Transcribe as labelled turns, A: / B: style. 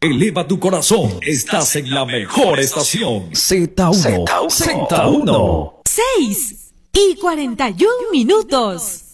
A: Eleva tu corazón. Estás en la mejor estación. Z1. Z1.
B: 6:41 minutos.